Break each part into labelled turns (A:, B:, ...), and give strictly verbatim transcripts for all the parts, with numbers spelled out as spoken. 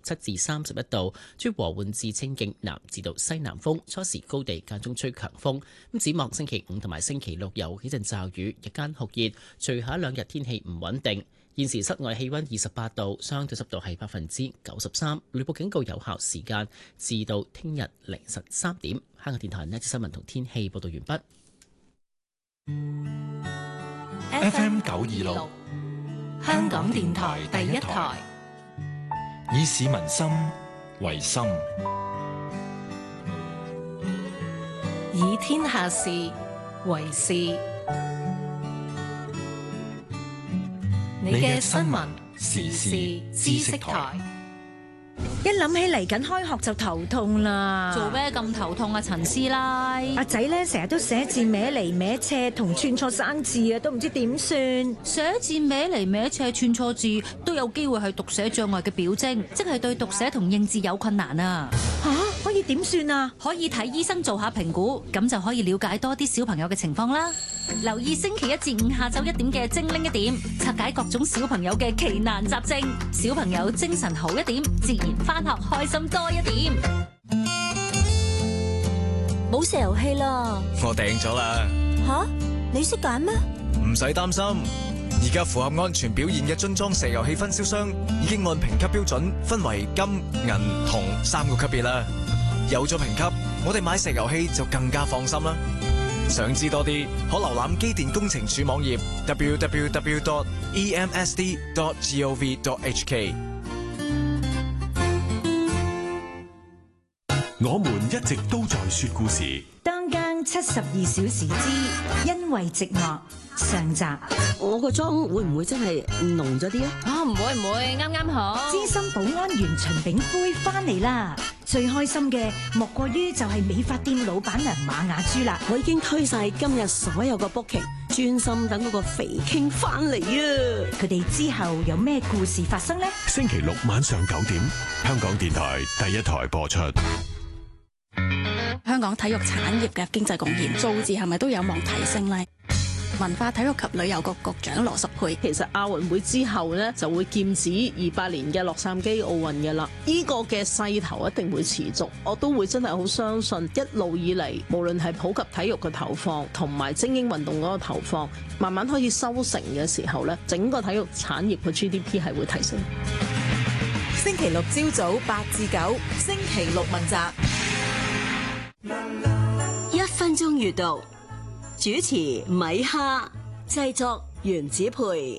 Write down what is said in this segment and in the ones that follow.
A: 七至三十一度，吹和緩至清勁南至到西南風，初時高地間中吹強風。咁展望星期五同埋星期六有幾陣驟雨，日間酷熱，隨後一兩日天氣唔穩定。現時室外氣溫二十八度，相對濕度係百分之九十三，雷暴警告有效時間至到聽日凌晨三點。香港電台呢節新聞同天氣報道完畢。
B: F M 九二六，香港電台第一台，以市民心為心，
C: 以天下事為事。你嘅新聞時事知識台。
D: 一諗起嚟緊開學就頭痛啦！
E: 做咩咁頭痛啊，陳師奶？
D: 阿仔咧成日都寫字歪嚟歪斜，同串錯生字啊，都唔知點算。
E: 寫字歪嚟歪斜串錯字都有機會係讀寫障礙嘅表徵，即係對讀寫同認字有困難啊！
D: 吓，可以點算啊？
E: 可以睇醫生做下評估，咁就可以了解多啲小朋友嘅情況啦。留意星期一至五下晝一點嘅精靈一點，拆解各種小朋友嘅奇難雜症，小朋友精神好一點，自然返學開心多一點。
F: 冇石油氣啦！
G: 我訂咗啦。
F: 吓，你識揀咩？
G: 唔使擔心，而家符合安全表現嘅樽裝石油氣分銷商已經按評級標準分為金、銀、銅三個級別啦。有咗評級，我哋買石油氣就更加放心啦。想知多啲，可瀏覽機電工程署網頁 double-u double-u double-u dot e m s d dot gov dot h k。
H: 我們一直都在說故事。
D: 當間七十二小時之因為寂寞上集。
I: 我個妝會唔會真係濃咗啲啊？
E: 啊，唔會唔會，啱啱好。
D: 資深保安員秦炳輝翻嚟啦！最開心嘅莫過於就係美髮店老闆娘馬雅珠啦。
I: 我已經推晒今日所有個 booking，專心等嗰個肥傾翻嚟啊！
D: 佢哋之後有咩故事發生呢？
H: 星期六晚上九點，香港電台第一台播出。
J: 香港體育產業嘅經濟貢獻數字係咪都有望提升呢？文化體育及旅遊局局長羅淑佩，
K: 其實亞運會之後呢，就會劍指二八年嘅洛杉磯奧運嘅啦。呢個嘅勢頭一定會持續，我都會真係好相信一路以嚟，無論係普及體育嘅投放同埋精英運動嗰個投放，慢慢開始收成嘅時候呢，整個體育產業嘅 G D P 係會提升。
C: 星期六朝早八至九，星期六問責。
F: 一分鐘閱讀，主持米哈，製作原子培。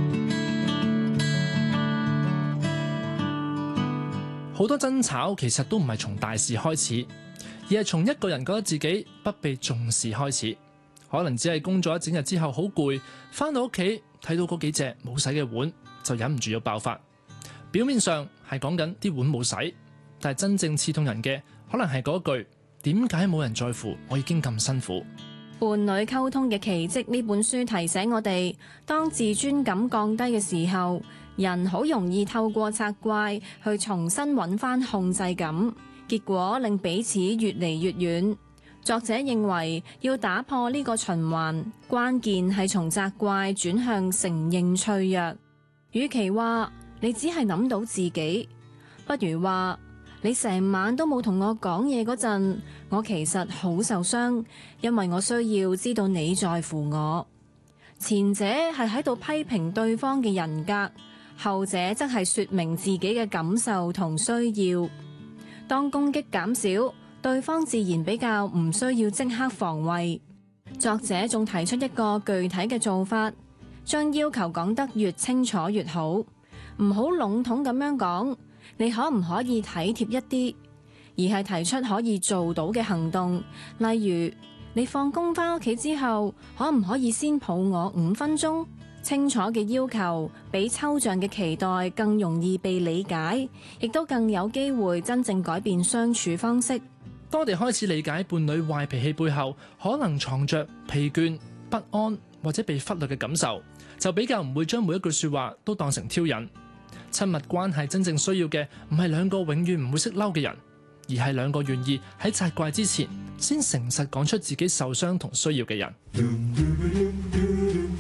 L: 好多爭吵其實都唔係從大事開始，而係從一個人覺得自己不被重視開始。可能只係工作一整日之後好攰，返到屋企睇到嗰幾隻冇洗嘅碗，就忍唔住要爆發。表面上係講緊啲碗冇洗，但係真正刺痛人嘅可能係嗰句：點解冇人在乎我已經咁辛苦？
M: 伴侶溝通嘅奇蹟呢本書提醒我哋，當自尊感降低嘅時候，人好容易透過責怪去重新揾翻控制感，結果令彼此越嚟越遠。作者認為要打破呢個循環，關鍵係從責怪轉向承認脆弱。與其話你只係諗到自己，不如話你成晚都冇同我講嘢嗰陣，我其實好受傷，因為我需要知道你在乎我。前者係喺度批評對方嘅人格，後者則係說明自己嘅感受同需要。當攻擊減少，對方自然比較唔需要即刻防衛。作者仲提出一個具體嘅做法，將要求講得越清楚越好，唔好籠統咁樣講。你可唔可以體貼一啲，而係提出可以做到嘅行動，例如你放工返屋企之後，可唔可以先抱我五分鐘？清楚嘅要求比抽象嘅期待更容易被理解，亦都更有機會真正改變相處方式。
L: 當我哋開始理解伴侶壞脾氣背後可能藏着疲倦、不安或者被忽略嘅感受，就比較唔會將每一句說話都當成挑釁。親密關係真正需要嘅唔係兩個永遠唔會識嬲嘅人，而係兩個願意喺責怪之前先誠實講出自己受傷同需要嘅人。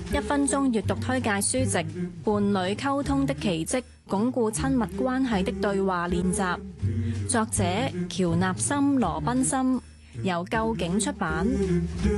M: 一分鐘閱讀推介書籍《伴侶溝通的奇蹟》，鞏固親密關係的對話練習。作者喬納森·羅賓森，由究竟出版。